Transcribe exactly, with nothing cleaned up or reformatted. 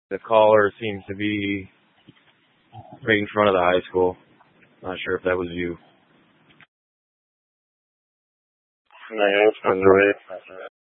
The caller seems to be right in front of the high school. Not sure if that was you. No, it's on the way.